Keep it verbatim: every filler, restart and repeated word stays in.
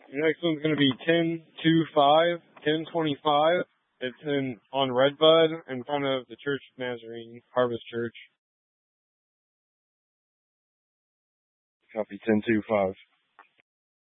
The next one's going to be ten two five, ten twenty-five. It's in on Redbud in front of the Church of Nazarene, Harvest Church. Copy ten two five.